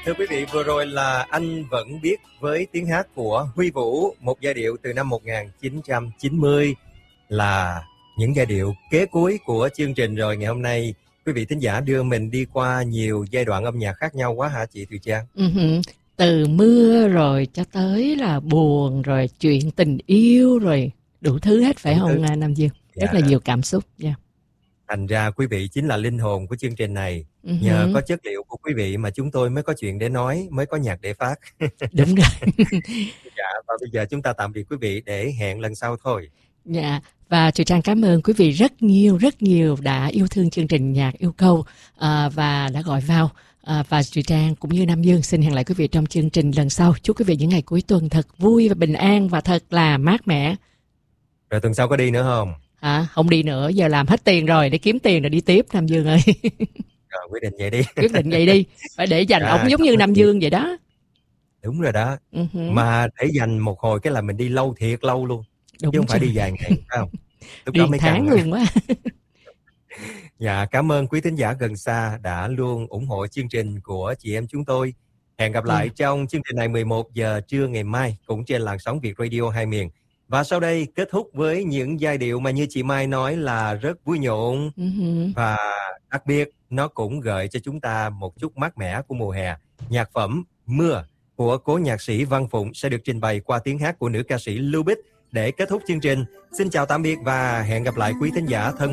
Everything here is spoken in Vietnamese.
Thưa quý vị, vừa rồi là Anh Vẫn Biết với tiếng hát của Huy Vũ, một giai điệu từ năm 1990, là những giai điệu kế cuối của chương trình rồi. Ngày hôm nay quý vị thính giả đưa mình đi qua nhiều giai đoạn âm nhạc khác nhau quá hả chị Thùy Trang? Từ mưa rồi cho tới là buồn, rồi chuyện tình yêu, rồi đủ thứ hết phải không Nam Dương? Rất là nhiều cảm xúc. Thành ra quý vị chính là linh hồn của chương trình này. Nhờ có chất liệu của quý vị mà chúng tôi mới có chuyện để nói, mới có nhạc để phát. Đúng rồi. Dạ, và bây giờ chúng ta tạm biệt quý vị để hẹn lần sau thôi. Dạ, và Thùy Trang cảm ơn quý vị rất nhiều đã yêu thương chương trình Nhạc Yêu Cầu và đã gọi vào. Và Thùy Trang cũng như Nam Dương xin hẹn lại quý vị trong chương trình lần sau. Chúc quý vị những ngày cuối tuần thật vui và bình an và thật là mát mẻ. Rồi tuần sau có đi nữa không? Không đi nữa, giờ làm hết tiền rồi, để kiếm tiền rồi đi tiếp Nam Dương ơi. Rồi quyết định vậy đi. Quyết định vậy đi, phải để dành ổng giống như Nam Dương vậy đó. Đúng rồi đó. Mà để dành một hồi cái là mình đi lâu thiệt lâu luôn. Đúng chứ không rồi. phải đi vài ngày, phải không? Lúc đi đó mới tháng luôn quá. Dạ, cảm ơn quý thính giả gần xa đã luôn ủng hộ chương trình của chị em chúng tôi. Hẹn gặp lại trong chương trình này 11 giờ trưa ngày mai cũng trên làn sóng Việt Radio hai miền. Và sau đây kết thúc với những giai điệu mà như chị Mai nói là rất vui nhộn. Và đặc biệt nó cũng gợi cho chúng ta một chút mát mẻ của mùa hè. Nhạc phẩm Mưa của cố nhạc sĩ Văn Phụng sẽ được trình bày qua tiếng hát của nữ ca sĩ Lưu Bích để kết thúc chương trình. Xin chào tạm biệt và hẹn gặp lại quý thính giả thân